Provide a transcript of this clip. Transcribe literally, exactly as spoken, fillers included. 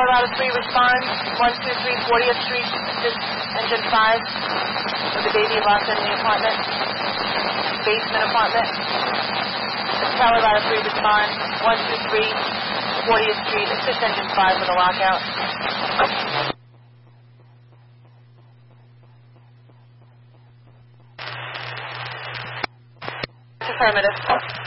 Colorado three responds, one two three fortieth Street, assist engine five, with the baby locked in the apartment, basement apartment. Colorado three responds, one two three fortieth Street, assist engine five with a lockout. Affirmative.